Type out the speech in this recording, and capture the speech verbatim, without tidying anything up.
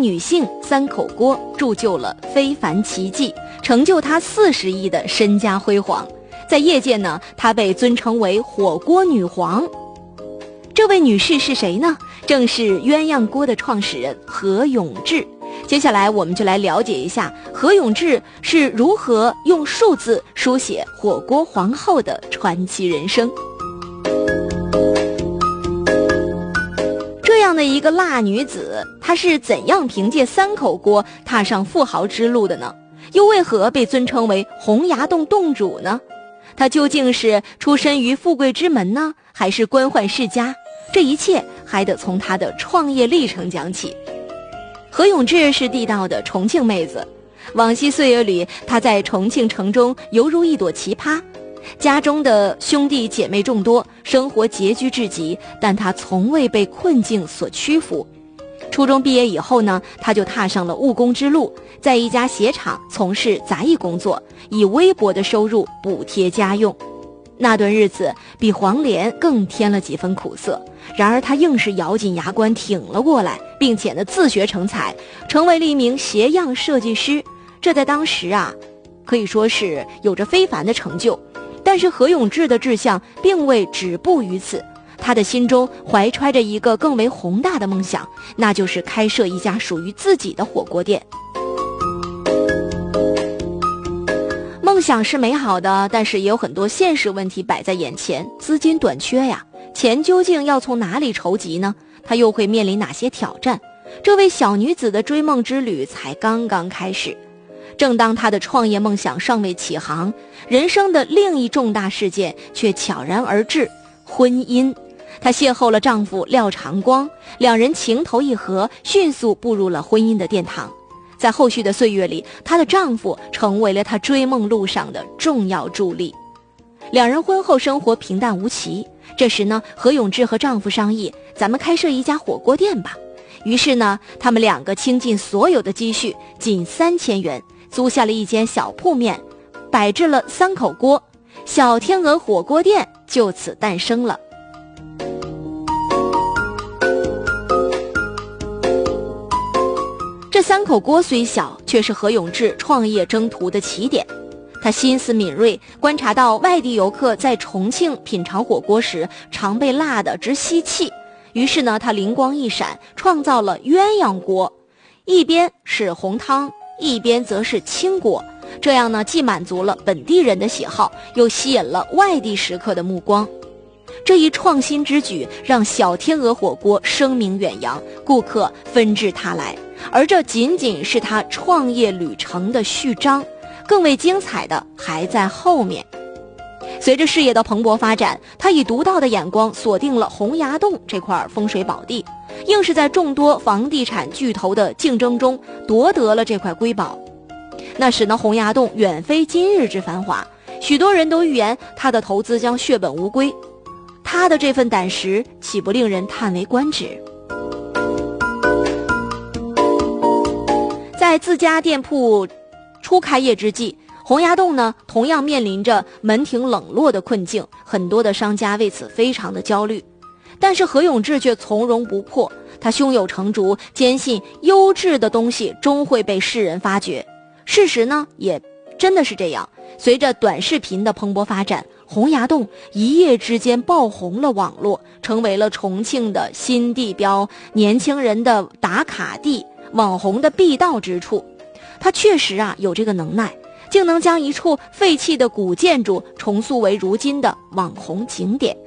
女姓三口锅铸就了非凡奇迹，成就她四十亿的身家辉煌。在业界呢，她被尊称为火锅女皇。这位女士是谁呢？正是鸳鸯锅的创始人何永志。接下来我们就来了解一下何永志是如何用数字书写火锅皇后的传奇人生。这样的一个辣女子，她是怎样凭借三口锅踏上富豪之路的呢？又为何被尊称为洪崖洞洞主呢？她究竟是出身于富贵之门呢，还是官宦世家？这一切还得从她的创业历程讲起。何永志是地道的重庆妹子，往昔岁月里，她在重庆城中犹如一朵奇葩，家中的兄弟姐妹众多，生活拮据至极，但她从未被困境所屈服。初中毕业以后呢，她就踏上了务工之路，在一家鞋厂从事杂役工作，以微薄的收入补贴家用。那段日子比黄连更添了几分苦涩，然而她硬是咬紧牙关挺了过来，并且呢自学成才，成为了一名鞋样设计师。这在当时啊，可以说是有着非凡的成就。但是何永志的志向并未止步于此，他的心中怀揣着一个更为宏大的梦想，那就是开设一家属于自己的火锅店。梦想是美好的，但是也有很多现实问题摆在眼前，资金短缺呀，钱究竟要从哪里筹集呢？他又会面临哪些挑战？这位小女子的追梦之旅才刚刚开始。正当她的创业梦想尚未起航，人生的另一重大事件却悄然而至——婚姻。她邂逅了丈夫廖长光，两人情投意合，迅速步入了婚姻的殿堂。在后续的岁月里，她的丈夫成为了她追梦路上的重要助力。两人婚后生活平淡无奇，这时呢，何永志和丈夫商议，咱们开设一家火锅店吧。于是呢，他们两个倾尽所有的积蓄，仅三千元，租下了一间小铺面，摆置了三口锅，小天鹅火锅店就此诞生了。这三口锅虽小，却是何永志创业征途的起点。他心思敏锐，观察到外地游客在重庆品尝火锅时常被辣得直吸气，于是呢，他灵光一闪，创造了鸳鸯锅，一边是红汤，一边则是清锅，这样呢，既满足了本地人的喜好，又吸引了外地食客的目光。这一创新之举让小天鹅火锅声名远扬，顾客纷至沓来。而这仅仅是他创业旅程的序章，更为精彩的还在后面。随着事业的蓬勃发展，他以独到的眼光锁定了洪崖洞这块风水宝地，硬是在众多房地产巨头的竞争中夺得了这块瑰宝。那时呢，洪崖洞远非今日之繁华，许多人都预言他的投资将血本无归。他的这份胆识岂不令人叹为观止？在自家店铺初开业之际，洪崖洞呢同样面临着门庭冷落的困境，很多的商家为此非常的焦虑。但是何永志却从容不迫，他胸有成竹，坚信优质的东西终会被世人发掘。事实呢也真的是这样，随着短视频的蓬勃发展，洪崖洞一夜之间爆红了网络，成为了重庆的新地标，年轻人的打卡地，网红的必到之处。他确实啊有这个能耐，竟能将一处废弃的古建筑重塑为如今的网红景点。